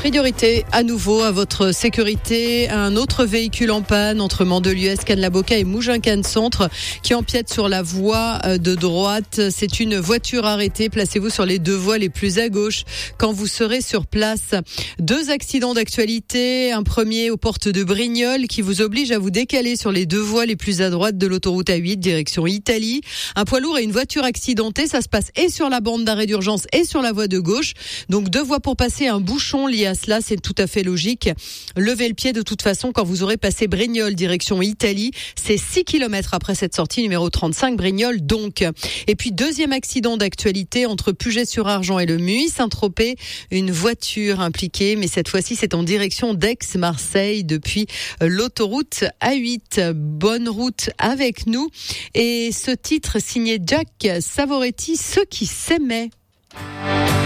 Priorité à nouveau à votre sécurité. Un autre véhicule en panne entre Mandelieu, Cannes-la-Boca et Mougins-Cannes-Centre qui empiète sur la voie de droite. C'est une voiture arrêtée. Placez-vous sur les deux voies les plus à gauche quand vous serez sur place. 2 accidents d'actualité. Un premier aux portes de Brignoles qui vous oblige à vous décaler sur les deux voies les plus à droite de l'autoroute A8 direction Italie. Un poids lourd et une voiture accidentée. Ça se passe et sur la bande d'arrêt d'urgence et sur la voie de gauche. Donc 2 voies pour passer, un bouchon lié à cela, c'est tout à fait logique. Levez le pied de toute façon quand vous aurez passé Brignoles direction Italie. C'est 6 km après cette sortie numéro 35 Brignoles donc. Et puis 2e accident d'actualité entre Puget-sur-Argent et le Muy, Saint-Tropez. Une voiture impliquée, mais cette fois-ci c'est en direction d'Aix-Marseille depuis l'autoroute A8. Bonne route avec nous. Et ce titre signé Jack Savoretti, Ceux qui s'aimaient.